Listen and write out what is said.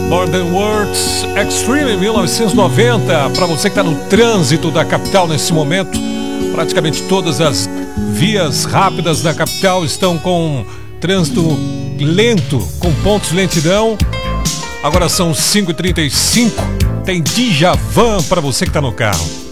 Modern Words Extreme 1990. Para você que está no trânsito da capital nesse momento, praticamente todas as vias rápidas da capital estão com trânsito lento, com pontos de lentidão. Agora são 5h35. Tem Djavan para você que está no carro.